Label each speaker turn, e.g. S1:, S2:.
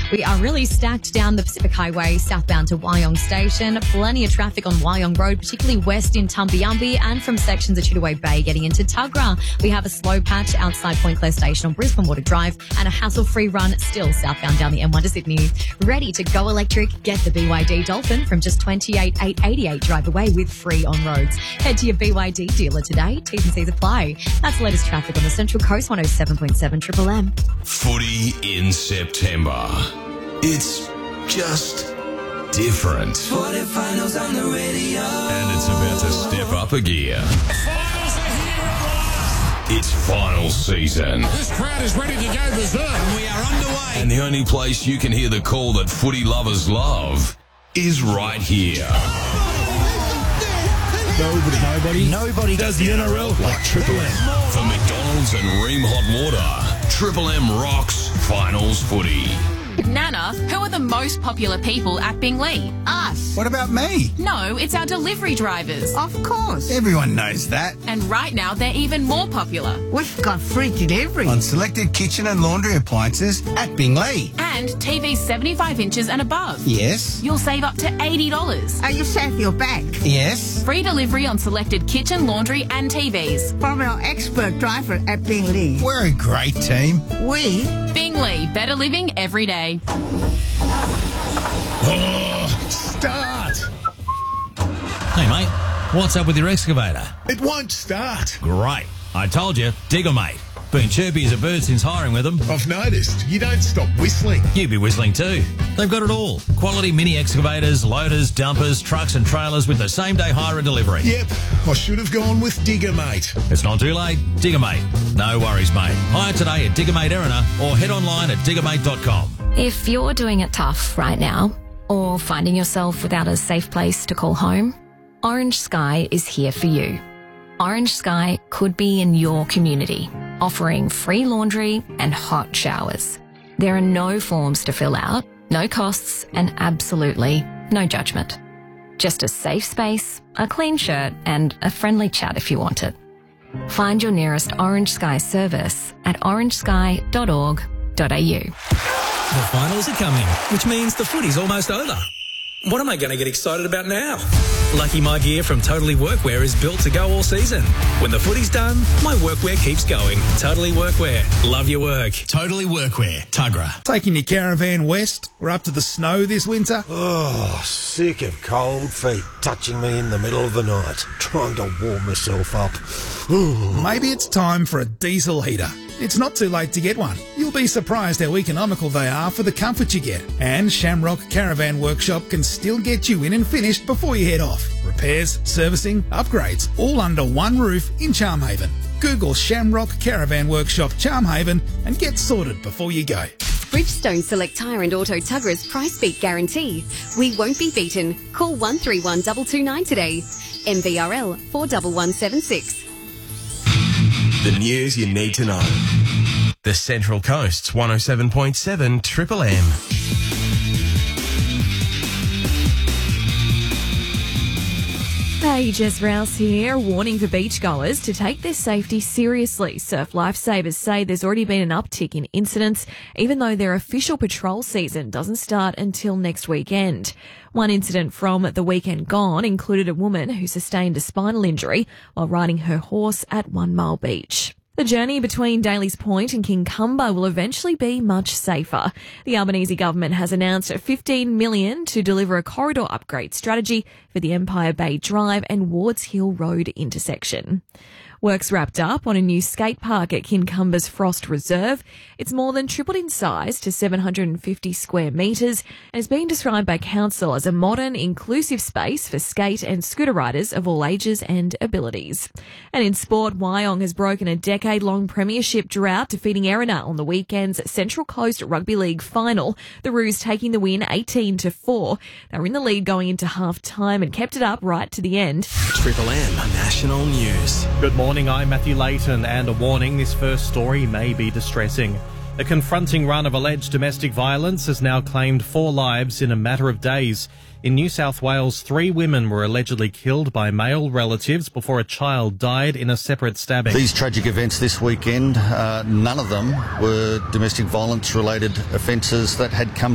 S1: We are really stacked down the Pacific Highway, southbound to Wyong Station. Plenty of traffic on Wyong Road, particularly west in Tumbiumbi and from sections of Chitaway Bay getting into Tuggerah. We have a slow patch outside Point Clare Station on Brisbane Water Drive and a hassle-free run still southbound down the M1 to Sydney. Ready to go electric? Get the BYD Dolphin from just $28,888 drive away with free on roads. Head to your BYD dealer today. T's and C's apply. That's the latest traffic on the Central Coast 107.7 Triple M.
S2: Footy in September. It's just different.
S3: Footy finals on the radio.
S2: And it's about to step up a gear.
S4: Finals are here at last.
S2: It's final season.
S4: This crowd is ready to go berserk. And we are underway.
S2: And the only place you can hear the call that footy lovers love is right here.
S4: Nobody does the NRL like Triple M.
S2: For McDonald's and Ream Hot Water, Triple M rocks finals footy.
S5: Nana, who are the most popular people at Binglee?
S6: Us. What about me?
S5: No, it's our delivery drivers.
S6: Of course. Everyone knows that.
S5: And right now, they're even more popular.
S6: We've got free delivery on selected kitchen and laundry appliances at Binglee.
S5: And TVs 75 inches and above.
S6: Yes.
S5: You'll save up to $80.
S7: Are you safe your back?
S6: Yes.
S5: Free delivery on selected kitchen, laundry and TVs.
S7: From our expert driver at Binglee.
S6: We're a great team.
S7: We?
S5: Binglee, better living every day.
S4: Oh, start.
S8: Hey, mate, what's up with your excavator?
S4: It won't start.
S8: Great. I told you, Digger, mate. Been chirpy as a bird since hiring with them.
S4: I've noticed you don't stop whistling.
S8: You'd be whistling too. They've got it all. Quality mini excavators, loaders, dumpers, trucks and trailers with the same day hire and delivery.
S4: Yep, I should have gone with Digger, mate.
S8: It's not too late. Digger, mate. No worries, mate. Hire today at Diggermate Erina or head online at diggermate.com.
S9: If you're doing it tough right now or finding yourself without a safe place to call home, Orange Sky is here for you. Orange Sky could be in your community, offering free laundry and hot showers. There are no forms to fill out, no costs, and absolutely no judgment. Just a safe space, a clean shirt, and a friendly chat if you want it. Find your nearest Orange Sky service at orangesky.org.au.
S10: The finals are coming, which means the footy's almost over. What am I going to get excited about now? Lucky My Gear from Totally Workwear is built to go all season. When the footy's done, my workwear keeps going. Totally Workwear. Love your work.
S8: Totally Workwear. Tuggerah.
S11: Taking your caravan west? We're up to the snow this winter?
S12: Oh, sick of cold feet touching me in the middle of the night, trying to warm myself up.
S11: Maybe it's time for a diesel heater. It's not too late to get one. You'll be surprised how economical they are for the comfort you get. And Shamrock Caravan Workshop can still get you in and finished before you head off. Repairs, servicing, upgrades, all under one roof in Charmhaven. Google Shamrock Caravan Workshop Charmhaven and get sorted before you go.
S13: Bridgestone Select Tyre and Auto Tuggerah's price beat guarantee. We won't be beaten. Call 131 229 today. MVRL 41176.
S2: The news you need to know. The Central Coast's 107.7 Triple M.
S14: Hey, Jess Rouse here. Warning for beachgoers to take their safety seriously. Surf lifesavers say there's already been an uptick in incidents, even though their official patrol season doesn't start until next weekend. One incident from the weekend gone included a woman who sustained a spinal injury while riding her horse at 1 Mile Beach. The journey between Daly's Point and Kincumber will eventually be much safer. The Albanese government has announced $15 million to deliver a corridor upgrade strategy for the Empire Bay Drive and Wards Hill Road intersection. Work's wrapped up on a new skate park at Kincumber's Frost Reserve. It's more than tripled in size to 750 square metres and is being described by council as a modern, inclusive space for skate and scooter riders of all ages and abilities. And in sport, Wyong has broken a decade-long premiership drought, defeating Erina on the weekend's Central Coast Rugby League final. The Roos taking the win 18-4. They were in the lead going into half-time and kept it up right to the end.
S15: Triple M National News.
S16: Good morning, I'm Matthew Layton, and a warning, this first story may be distressing. A confronting run of alleged domestic violence has now claimed 4 lives in a matter of days. In New South Wales, 3 women were allegedly killed by male relatives before a child died in a separate stabbing.
S17: These tragic events this weekend, none of them were domestic violence related offences that had come